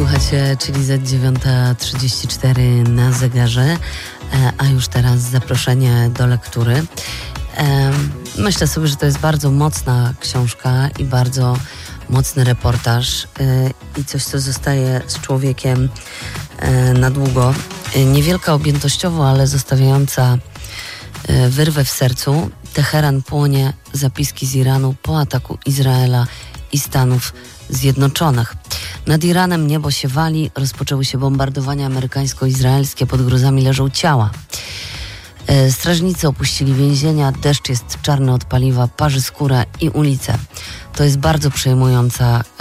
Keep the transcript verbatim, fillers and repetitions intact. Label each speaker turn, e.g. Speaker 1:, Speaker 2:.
Speaker 1: Słuchacie, czyli Z dziewiąta trzydzieści cztery na zegarze, a już teraz zaproszenie do lektury. Myślę sobie, że to jest bardzo mocna książka i bardzo mocny reportaż i coś, co zostaje z człowiekiem na długo. Niewielka objętościowo, ale zostawiająca wyrwę w sercu. Teheran płonie, zapiski z Iranu po ataku Izraela i Stanów Zjednoczonych. Nad Iranem niebo się wali, rozpoczęły się bombardowania amerykańsko-izraelskie, pod gruzami leżą ciała. Strażnicy opuścili więzienia, deszcz jest czarny od paliwa, parzy skóra i ulice. To jest bardzo przejmująca